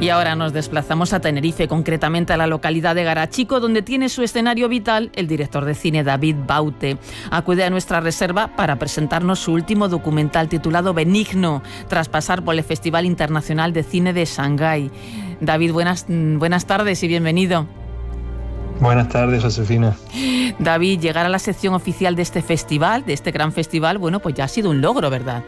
Y ahora nos desplazamos a Tenerife, concretamente a la localidad de Garachico, donde tiene su escenario vital el director de cine David Baute. Acude a nuestra reserva para presentarnos su último documental titulado Benigno, tras pasar por el Festival Internacional de Cine de Shanghái. David, buenas tardes y bienvenido. Buenas tardes, Josefina. David, llegar a la sección oficial de este festival, de este gran festival, bueno, pues ya ha sido un logro, ¿verdad?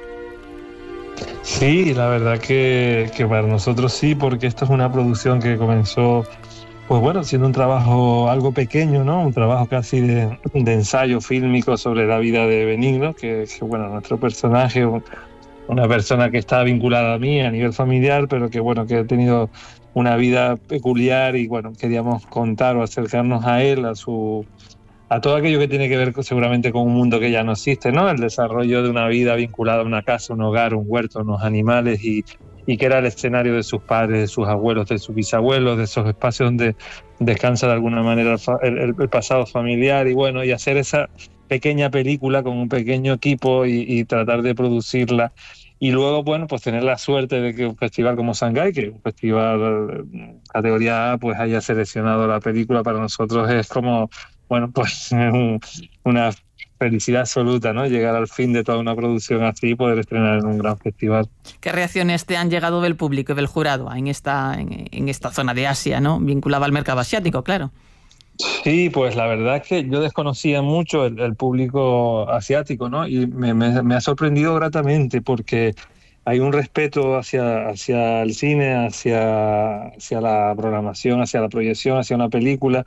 Sí, la verdad que para nosotros sí, porque esto es una producción que comenzó, pues bueno, siendo un trabajo algo pequeño, ¿no? Un trabajo casi de ensayo fílmico sobre la vida de Benigno, que bueno, nuestro personaje, una persona que está vinculada a mí a nivel familiar, pero que bueno, que ha tenido una vida peculiar y bueno, queríamos contar o acercarnos a él, a todo aquello que tiene que ver seguramente con un mundo que ya no existe, ¿no? El desarrollo de una vida vinculada a una casa, un hogar, un huerto, unos animales y que era el escenario de sus padres, de sus abuelos, de sus bisabuelos, de esos espacios donde descansa de alguna manera el pasado familiar y bueno, y hacer esa pequeña película con un pequeño equipo y tratar de producirla. Y luego, bueno, pues tener la suerte de que un festival como Shanghái, que es un festival categoría A, pues haya seleccionado la película, para nosotros es como, bueno, pues una felicidad absoluta, ¿no? Llegar al fin de toda una producción así y poder estrenar en un gran festival. ¿Qué reacciones te han llegado del público y del jurado en esta zona de Asia, ¿no? Vinculada al mercado asiático, claro? Sí, pues la verdad es que yo desconocía mucho el público asiático, ¿no? Y me ha sorprendido gratamente porque hay un respeto hacia el cine, hacia la programación, hacia la proyección, hacia una película,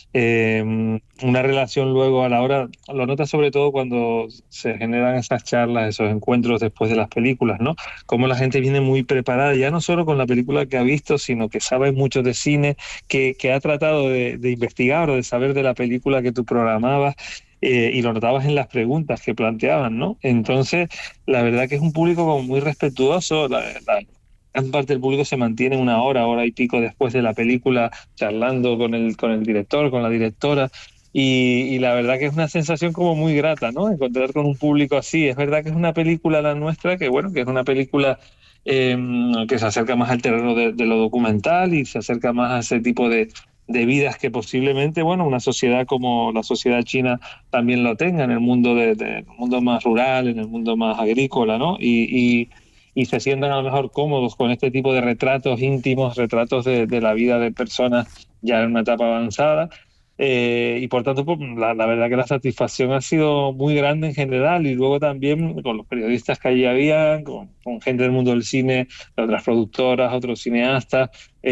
una relación luego a la hora, lo notas sobre todo cuando se generan esas charlas, esos encuentros después de las películas, ¿no? Cómo la gente viene muy preparada, ya no solo con la película que ha visto, sino que sabe mucho de cine, que ha tratado de investigar o de saber de la película que tú programabas. Y lo notabas en las preguntas que planteaban, ¿no? Entonces, la verdad que es un público como muy respetuoso. La gran parte del público se mantiene una hora y pico después de la película charlando con el director, con la directora. Y la verdad que es una sensación como muy grata, ¿no? Encontrar con un público así. Es verdad que es una película la nuestra, que bueno, que es una película que se acerca más al terreno de lo documental y se acerca más a ese tipo de vidas que posiblemente, bueno, una sociedad como la sociedad china también lo tenga en el mundo mundo más rural, en el mundo más agrícola, ¿no? Y se sientan a lo mejor cómodos con este tipo de retratos íntimos, retratos de la vida de personas ya en una etapa avanzada. Y por tanto, pues, la verdad que la satisfacción ha sido muy grande en general y luego también con los periodistas que allí había, con gente del mundo del cine, de otras productoras, otros cineastas,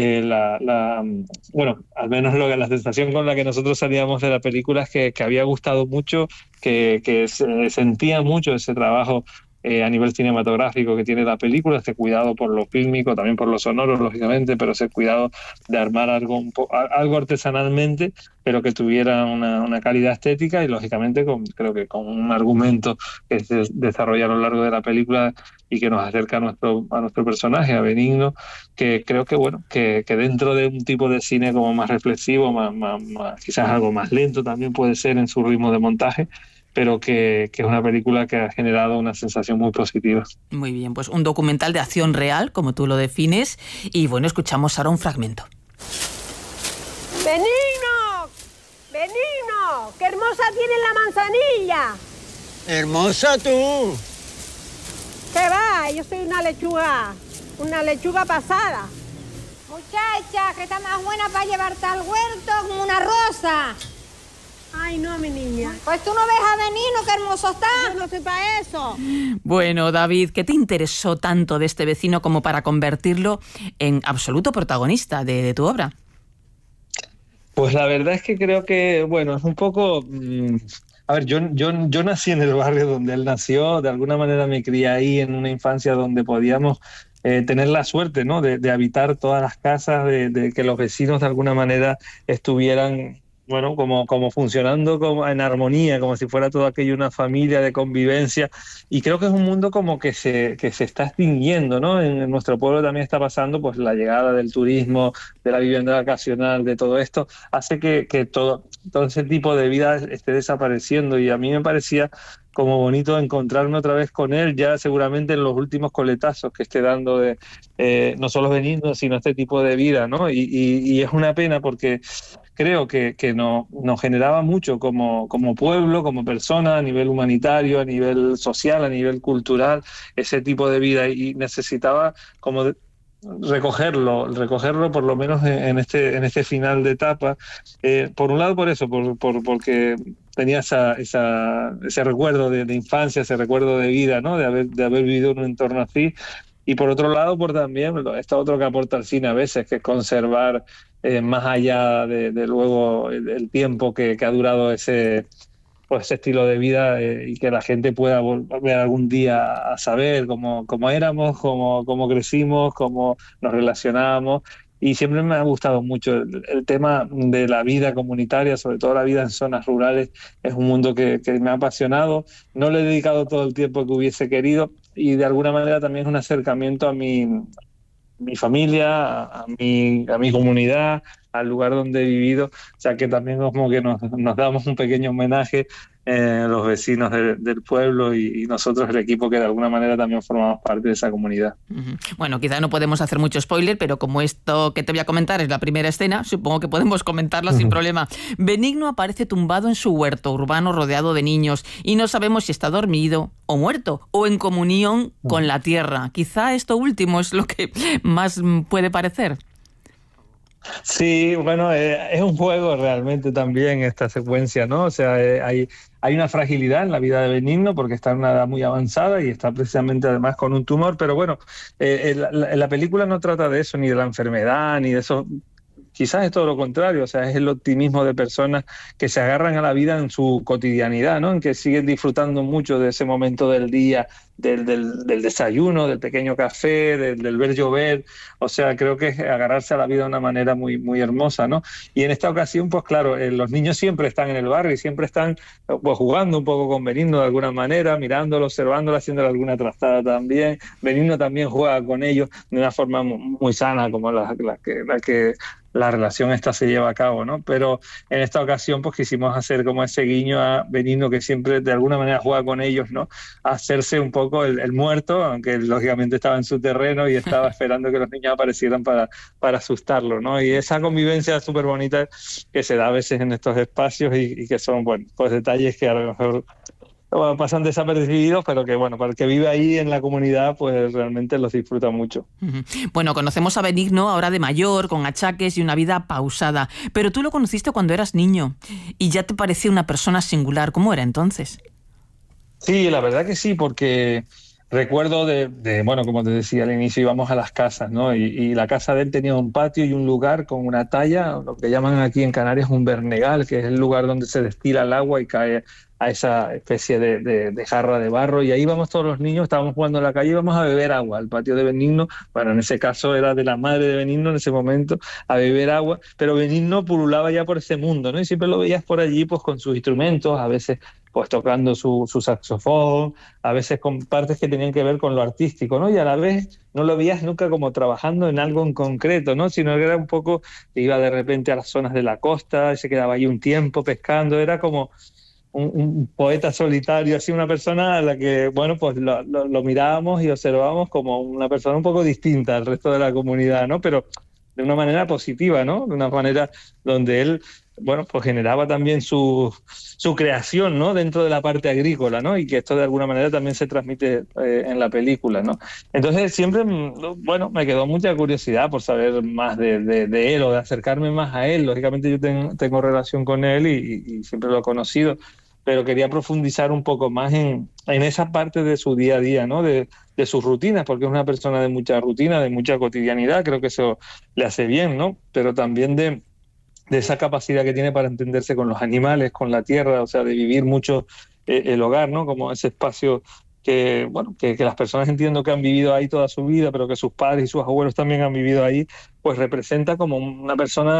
bueno, al menos la sensación con la que nosotros salíamos de la película es que había gustado mucho, que se sentía mucho ese trabajo a nivel cinematográfico que tiene la película, este cuidado por lo fílmico, también por lo sonoro, lógicamente, pero ese cuidado de armar algo artesanalmente, pero que tuviera una calidad estética y, lógicamente, creo que con un argumento que se desarrolla a lo largo de la película y que nos acerca a nuestro personaje, a Benigno, que creo que, bueno, que dentro de un tipo de cine como más reflexivo, quizás algo más lento también puede ser en su ritmo de montaje, pero que es una película que ha generado una sensación muy positiva. Muy bien, pues un documental de acción real, como tú lo defines, y bueno, escuchamos ahora un fragmento. ¡Benigno! ¡Benigno! ¡Qué hermosa tienes la manzanilla! ¡Hermosa tú! ¿Qué va? Yo soy una lechuga pasada. Muchacha, que está más buena para llevarte al huerto como una rosa. Ay, no, mi niña. Pues tú no ves a Benigno, qué hermoso está. Yo no soy para eso. Bueno, David, ¿qué te interesó tanto de este vecino como para convertirlo en absoluto protagonista de tu obra? Pues la verdad es que creo que, bueno, es un poco... A ver, yo nací en el barrio donde él nació, de alguna manera me crié ahí en una infancia donde podíamos tener la suerte, ¿no? de habitar todas las casas, de que los vecinos de alguna manera estuvieran bueno, como funcionando como en armonía, como si fuera todo aquello una familia de convivencia. Y creo que es un mundo como que se está extinguiendo, ¿no? En nuestro pueblo también está pasando, pues la llegada del turismo, de la vivienda vacacional, de todo esto, hace que todo ese tipo de vida esté desapareciendo. Y a mí me parecía como bonito encontrarme otra vez con él, ya seguramente en los últimos coletazos que esté dando de no solo Benigno, sino este tipo de vida, ¿no? Y es una pena porque creo que nos generaba mucho como pueblo, como persona, a nivel humanitario, a nivel social, a nivel cultural, ese tipo de vida, y necesitaba como recogerlo por lo menos en este final de etapa. Por un lado por eso, porque tenía ese recuerdo de infancia, ese recuerdo de vida, ¿no? De haber vivido en un entorno así. Y por otro lado, por también, está otro que aporta el cine a veces, que es conservar más allá de luego el tiempo que ha durado ese estilo de vida, y que la gente pueda volver algún día a saber cómo éramos, cómo crecimos, cómo nos relacionábamos. Y siempre me ha gustado mucho el tema de la vida comunitaria, sobre todo la vida en zonas rurales. Es un mundo que me ha apasionado. No le he dedicado todo el tiempo que hubiese querido, y de alguna manera también es un acercamiento a mi familia, a mi comunidad, al lugar donde he vivido. O sea que también como que nos damos un pequeño homenaje, los vecinos del pueblo y nosotros, el equipo, que de alguna manera también formamos parte de esa comunidad. Bueno, quizá no podemos hacer mucho spoiler, pero como esto que te voy a comentar es la primera escena, supongo que podemos comentarla sin problema. Benigno aparece tumbado en su huerto urbano rodeado de niños y no sabemos si está dormido o muerto o en comunión con la tierra. Quizá esto último es lo que más puede parecer. Sí, bueno, es un juego realmente también esta secuencia, ¿no? O sea, hay una fragilidad en la vida de Benigno porque está en una edad muy avanzada y está precisamente además con un tumor, pero bueno, la película no trata de eso, ni de la enfermedad, ni de eso. Quizás es todo lo contrario, o sea, es el optimismo de personas que se agarran a la vida en su cotidianidad, ¿no? En que siguen disfrutando mucho de ese momento del día, del desayuno, del pequeño café, del ver llover. O sea, creo que es agarrarse a la vida de una manera muy, muy hermosa, ¿no? Y en esta ocasión, pues claro, los niños siempre están en el barrio y siempre están pues jugando un poco con Benigno de alguna manera, mirándolo, observándolo, haciéndole alguna trastada también. Benigno también juega con ellos de una forma muy sana, como la que la relación esta se lleva a cabo, ¿no? Pero en esta ocasión pues quisimos hacer como ese guiño a Benigno, que siempre de alguna manera juega con ellos, ¿no? A hacerse un poco el muerto, aunque lógicamente estaba en su terreno y estaba esperando que los niños aparecieran para asustarlo, ¿no? Y esa convivencia súper bonita que se da a veces en estos espacios y que son, bueno, pues detalles que a lo mejor pasan desapercibidos, pero que bueno, para el que vive ahí en la comunidad, pues realmente los disfruta mucho. Bueno, conocemos a Benigno ahora de mayor, con achaques y una vida pausada, pero tú lo conociste cuando eras niño y ya te parecía una persona singular. ¿Cómo era entonces? Sí, la verdad que sí, porque recuerdo bueno, como te decía al inicio, íbamos a las casas, ¿no? Y la casa de él tenía un patio y un lugar con una talla, lo que llaman aquí en Canarias un bernegal, que es el lugar donde se destila el agua y cae a esa especie de jarra de barro, y ahí íbamos todos los niños, estábamos jugando en la calle, íbamos a beber agua al patio de Benigno. Bueno, en ese caso era de la madre de Benigno en ese momento, a beber agua, pero Benigno pululaba ya por ese mundo, ¿no? Y siempre lo veías por allí pues con sus instrumentos, a veces pues tocando su saxofón, a veces con partes que tenían que ver con lo artístico, ¿no? Y a la vez no lo veías nunca como trabajando en algo en concreto, ¿no? Sino que era un poco, iba de repente a las zonas de la costa, y se quedaba ahí un tiempo pescando, era como un poeta solitario, así, una persona a la que, bueno, pues lo mirábamos y observábamos como una persona un poco distinta al resto de la comunidad, ¿no? Pero de una manera positiva, ¿no? De una manera donde él, bueno, pues generaba también su creación, ¿no? Dentro de la parte agrícola, ¿no? Y que esto de alguna manera también se transmite en la película, ¿no? Entonces siempre, bueno, me quedó mucha curiosidad por saber más de él, o de acercarme más a él. Lógicamente yo tengo relación con él y siempre lo he conocido, pero quería profundizar un poco más en esa parte de su día a día, ¿no? De sus rutinas, porque es una persona de mucha rutina, de mucha cotidianidad, creo que eso le hace bien, ¿no? Pero también de esa capacidad que tiene para entenderse con los animales, con la tierra, o sea, de vivir mucho el hogar, ¿no? Como ese espacio que, bueno, que las personas, entiendo que han vivido ahí toda su vida, pero que sus padres y sus abuelos también han vivido ahí, pues representa como una persona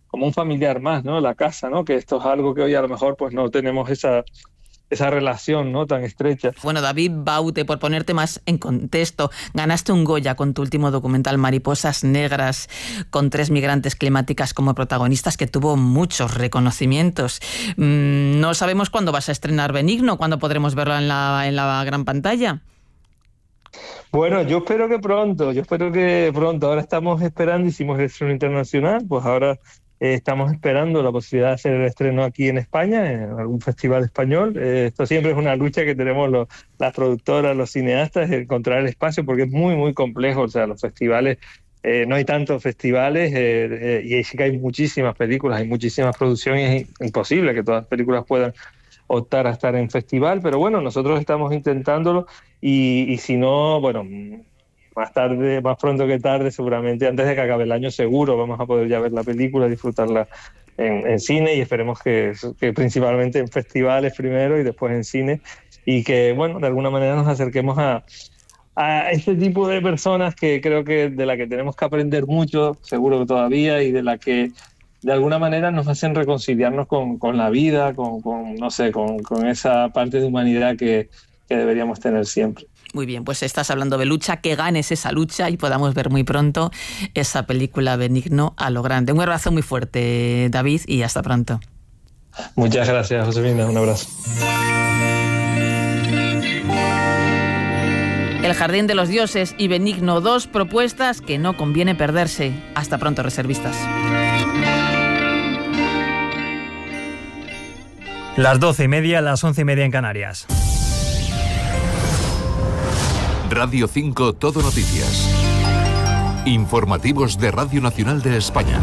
un familiar más, ¿no? La casa, ¿no? Que esto es algo que hoy a lo mejor pues no tenemos esa relación, ¿no?, tan estrecha. Bueno, David Baute, por ponerte más en contexto, ganaste un Goya con tu último documental Mariposas Negras, con 3 migrantes climáticas como protagonistas, que tuvo muchos reconocimientos. No sabemos cuándo vas a estrenar Benigno, cuándo podremos verlo en la gran pantalla. Bueno, yo espero que pronto. Ahora estamos esperando, hicimos el estreno internacional, pues ahora estamos esperando la posibilidad de hacer el estreno aquí en España, en algún festival español. Esto siempre es una lucha que tenemos las productoras, los cineastas, encontrar el espacio, porque es muy, muy complejo. O sea, los festivales, no hay tantos festivales, y sí que hay muchísimas películas, hay muchísimas producciones, es imposible que todas las películas puedan optar a estar en festival, pero bueno, nosotros estamos intentándolo, y si no, bueno, más pronto que tarde, seguramente antes de que acabe el año, seguro vamos a poder ya ver la película, disfrutarla en cine, y esperemos que principalmente en festivales primero y después en cine, y que, bueno, de alguna manera nos acerquemos a este tipo de personas que creo que de la que tenemos que aprender mucho, seguro que todavía, y de la que de alguna manera nos hacen reconciliarnos con la vida, con esa parte de humanidad que deberíamos tener siempre. Muy bien, pues estás hablando de lucha, que ganes esa lucha y podamos ver muy pronto esa película Benigno a lo grande. Un abrazo muy fuerte, David, y hasta pronto. Muchas gracias, Josefina, un abrazo. El Jardín de los Dioses y Benigno, 2 propuestas que no conviene perderse. Hasta pronto, reservistas. Las 12:30, las 11:30 en Canarias. Radio 5 Todo Noticias. Informativos de Radio Nacional de España.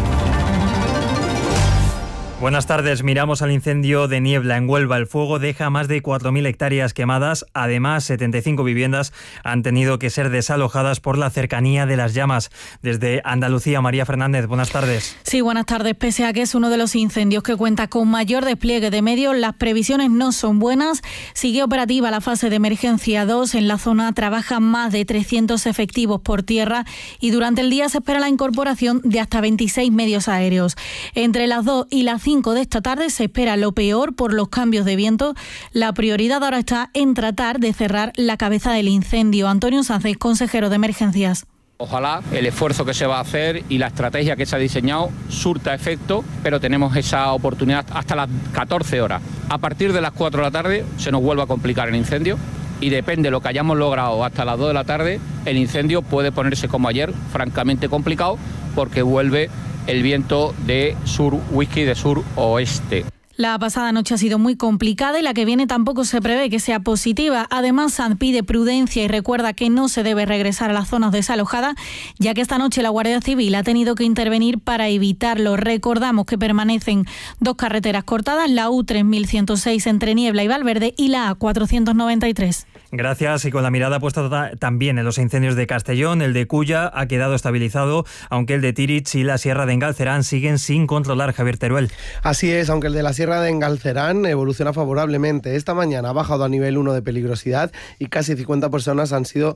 Buenas tardes. Miramos al incendio de Niebla en Huelva. El fuego deja más de 4.000 hectáreas quemadas. Además, 75 viviendas han tenido que ser desalojadas por la cercanía de las llamas. Desde Andalucía, María Fernández, buenas tardes. Sí, buenas tardes. Pese a que es uno de los incendios que cuenta con mayor despliegue de medios, las previsiones no son buenas. Sigue operativa la fase de emergencia 2. En la zona trabajan más de 300 efectivos por tierra y durante el día se espera la incorporación de hasta 26 medios aéreos. Entre las 2 y las 5 de esta tarde se espera lo peor por los cambios de viento. La prioridad ahora está en tratar de cerrar la cabeza del incendio. Antonio Sánchez, consejero de Emergencias. Ojalá el esfuerzo que se va a hacer y la estrategia que se ha diseñado surta efecto, pero tenemos esa oportunidad hasta las 14 horas. A partir de las 4 de la tarde se nos vuelve a complicar el incendio y depende de lo que hayamos logrado hasta las 2 de la tarde, el incendio puede ponerse como ayer, francamente complicado, porque vuelve el viento de sur-whisky, de sur-oeste. La pasada noche ha sido muy complicada y la que viene tampoco se prevé que sea positiva. Además, Sanz pide prudencia y recuerda que no se debe regresar a las zonas desalojadas, ya que esta noche la Guardia Civil ha tenido que intervenir para evitarlo. Recordamos que permanecen 2 carreteras cortadas, la U3106 entre Niebla y Valverde y la A493. Gracias. Y con la mirada puesta también en los incendios de Castellón, el de Culla ha quedado estabilizado, aunque el de Tíritz y la Sierra de Engalcerán siguen sin controlar. Javier Teruel. Así es, aunque el de la Sierra de Engalcerán evoluciona favorablemente. Esta mañana ha bajado a nivel 1 de peligrosidad y casi 50 personas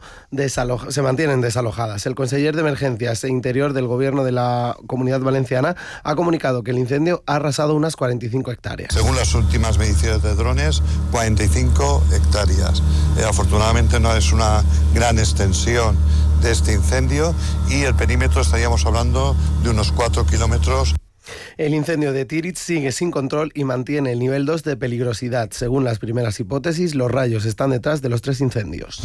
se mantienen desalojadas. El conseller de Emergencias e Interior del Gobierno de la Comunidad Valenciana ha comunicado que el incendio ha arrasado unas 45 hectáreas. Según las últimas mediciones de drones, 45 hectáreas. Afortunadamente no es una gran extensión de este incendio y el perímetro estaríamos hablando de unos 4 kilómetros. El incendio de Tíritz sigue sin control y mantiene el nivel 2 de peligrosidad. Según las primeras hipótesis, los rayos están detrás de los 3 incendios.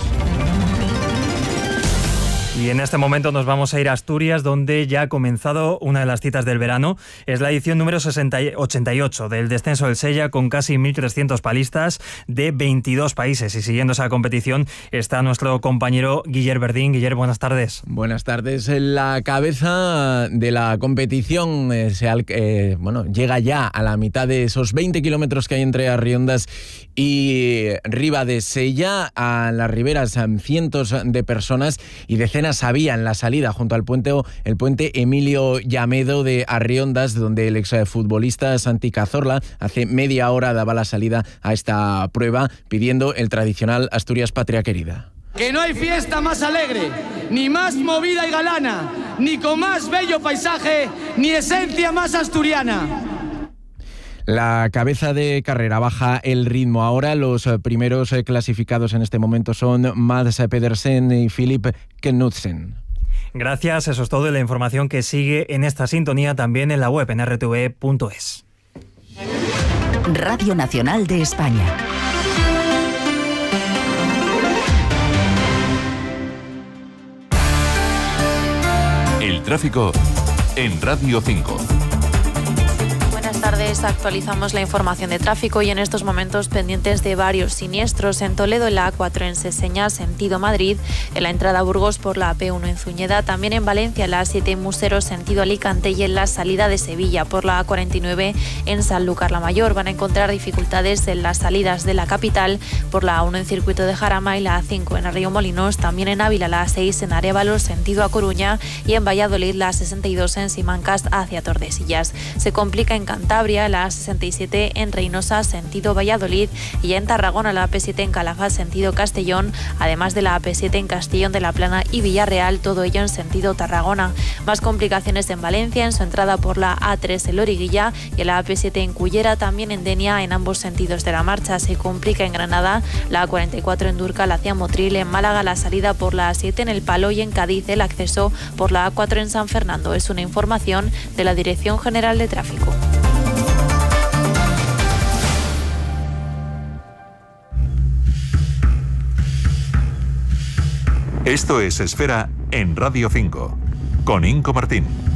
Y en este momento nos vamos a ir a Asturias, donde ya ha comenzado una de las citas del verano. Es la edición número 88 del descenso del Sella, con casi 1.300 palistas de 22 países. Y siguiendo esa competición está nuestro compañero Guiller Verdín. Guiller, buenas tardes. Buenas tardes. La cabeza de la competición llega ya a la mitad de esos 20 kilómetros que hay entre Arriondas y Riba de Sella. A las riberas cientos de personas y decenas había en la salida junto al puente Emilio Llamedo de Arriondas, donde el exfutbolista Santi Cazorla hace media hora daba la salida a esta prueba, pidiendo el tradicional Asturias Patria Querida. Que no hay fiesta más alegre, ni más movida y galana ni con más bello paisaje, ni esencia más asturiana. La cabeza de carrera baja el ritmo. Ahora los primeros clasificados en este momento son Mads Pedersen y Philip Knudsen. Gracias, eso es todo. La información que sigue en esta sintonía también en la web en rtve.es. Radio Nacional de España. El tráfico en Radio 5. Buenas tardes, actualizamos la información de tráfico y en estos momentos pendientes de varios siniestros en Toledo, en la A4 en Seseña, sentido Madrid, en la entrada a Burgos por la AP1 en Zuñeda, también en Valencia, la A7 en Musero, sentido Alicante, y en la salida de Sevilla por la A49 en Sanlúcar la Mayor. Van a encontrar dificultades en las salidas de la capital por la A1 en Circuito de Jarama y la A5 en Arroyo-Molinos, también en Ávila la A6 en Arévalo, sentido a Coruña, y en Valladolid la A62 en Simancas hacia Tordesillas. Se complica en Cantabria la A67 en Reynosa, sentido Valladolid, y en Tarragona la AP7 en Calafat, sentido Castellón, además de la AP7 en Castellón de la Plana y Villarreal, todo ello en sentido Tarragona. Más complicaciones en Valencia, en su entrada por la A3 en Loriguilla, y en la AP7 en Cullera, también en Denia, en ambos sentidos de la marcha. Se complica en Granada la A44 en Durcal hacia Motril, en Málaga la salida por la A7 en El Palo, y en Cádiz el acceso por la A4 en San Fernando. Es una información de la Dirección General de Tráfico. Esto es Esfera en Radio 5, con Inco Martín.